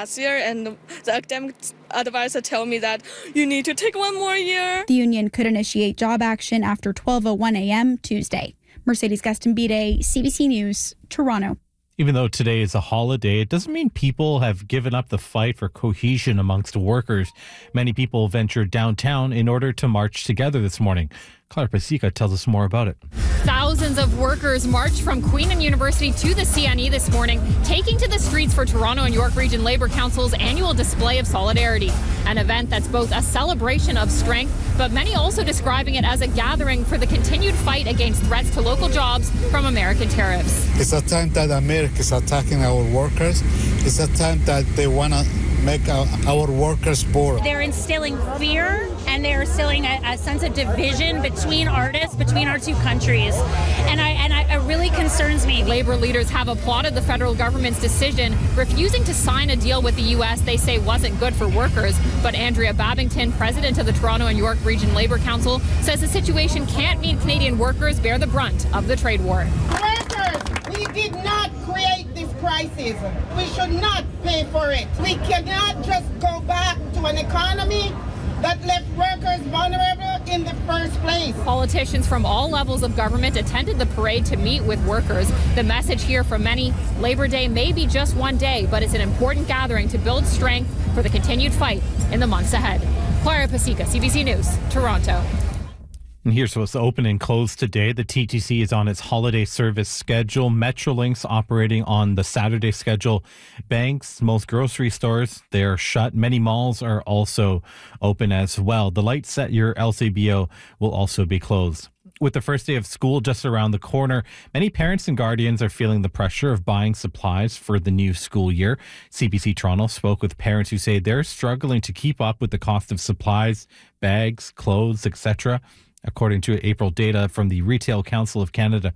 last year, and the academic advisor told me that you need to take one more year. The union could initiate job action after 12:01 a.m. Tuesday. Mercedes Gastambide, CBC News, Toronto. Even though today is a holiday, it doesn't mean people have given up the fight for cohesion amongst workers. Many people ventured downtown in order to march together this morning. Clara Pasica tells us more about it. Thousands of workers marched from Queen and University to the CNE this morning, taking to the streets for Toronto and York Region Labour Council's annual display of solidarity. An event that's both a celebration of strength, but many also describing it as a gathering for the continued fight against threats to local jobs from American tariffs. It's a time that America is attacking our workers. It's a time that they want to make our workers poor. They're instilling fear, and they're instilling a sense of division between artists, between our two countries. And it really concerns me. Labor leaders have applauded the federal government's decision, refusing to sign a deal with the U.S. they say wasn't good for workers. But Andrea Babington, president of the Toronto and York Region Labour Council, says the situation can't mean Canadian workers bear the brunt of the trade war. Workers, we did not create this crisis. We should not pay for it. We cannot just go back to an economy that left workers vulnerable in the first place. Politicians from all levels of government attended the parade to meet with workers. The message here from many, Labor Day may be just one day, but it's an important gathering to build strength for the continued fight in the months ahead. Clara Pasica, CBC News, Toronto. And here's what's open and closed today. The TTC is on its holiday service schedule. Metrolinx operating on the Saturday schedule. Banks, most grocery stores, they're shut. Many malls are also open as well. The lights at your LCBO will also be closed. With the first day of school just around the corner, many parents and guardians are feeling the pressure of buying supplies for the new school year. CBC Toronto spoke with parents who say they're struggling to keep up with the cost of supplies, bags, clothes, etc. According to April data from the Retail Council of Canada,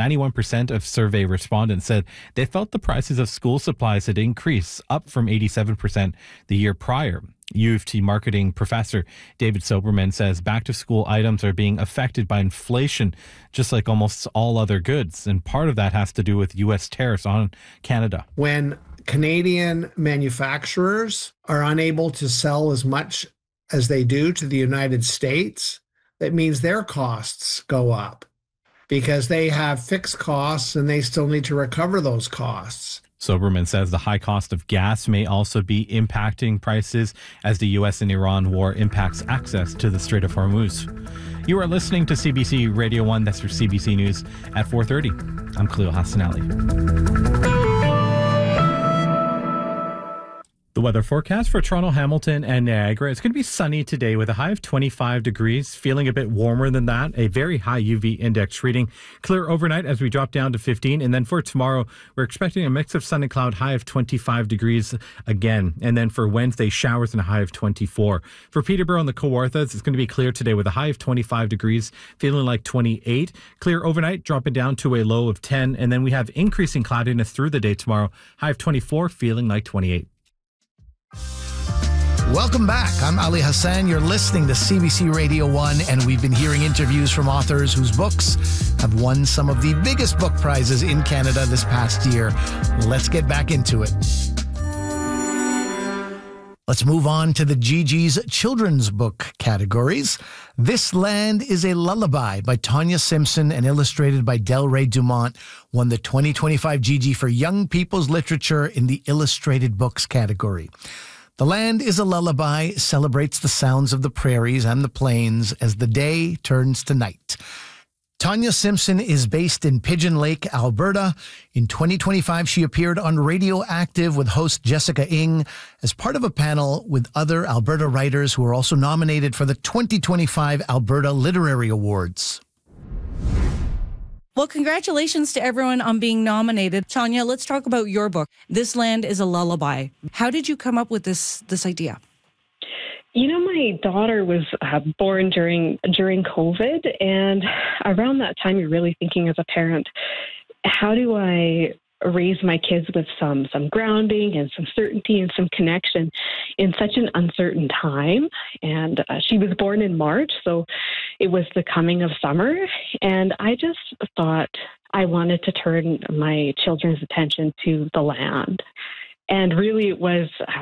91% of survey respondents said they felt the prices of school supplies had increased, up from 87% the year prior. U of T marketing professor David Soberman says back-to-school items are being affected by inflation, just like almost all other goods. And part of that has to do with U.S. tariffs on Canada. When Canadian manufacturers are unable to sell as much as they do to the United States, that means their costs go up because they have fixed costs and they still need to recover those costs. Soberman says the high cost of gas may also be impacting prices as the U.S. and Iran war impacts access to the Strait of Hormuz. You are listening to CBC Radio 1. That's for CBC News at 4:30. I'm Khalil Hassan Ali. The weather forecast for Toronto, Hamilton, and Niagara. It's going to be sunny today with a high of 25 degrees, feeling a bit warmer than that, a very high UV index reading. Clear overnight as we drop down to 15. And then for tomorrow, we're expecting a mix of sun and cloud, high of 25 degrees again. And then for Wednesday, showers and a high of 24. For Peterborough and the Kawarthas, it's going to be clear today with a high of 25 degrees, feeling like 28. Clear overnight, dropping down to a low of 10. And then we have increasing cloudiness through the day tomorrow, high of 24, feeling like 28. Welcome back. I'm Ali Hassan. You're listening to CBC Radio 1, and we've been hearing interviews from authors whose books have won some of the biggest book prizes in Canada this past year. Let's get back into it. Let's move on to the Gigi's children's book categories. This Land is a Lullaby by Tanya Simpson and illustrated by Delray Dumont won the 2025 Gigi for Young People's Literature in the Illustrated Books category. The Land is a Lullaby celebrates the sounds of the prairies and the plains as the day turns to night. Tanya Simpson is based in Pigeon Lake, Alberta. In 2025, she appeared on Radioactive with host Jessica Ng as part of a panel with other Alberta writers who are also nominated for the 2025 Alberta Literary Awards. Well, congratulations to everyone on being nominated. Tanya, let's talk about your book, This Land is a Lullaby. How did you come up with this idea? You know, my daughter was born during COVID, and around that time, you're really thinking as a parent, how do I raise my kids with some grounding and some certainty and some connection in such an uncertain time? And she was born in March, so it was the coming of summer, and I just thought I wanted to turn my children's attention to the land. And really, it was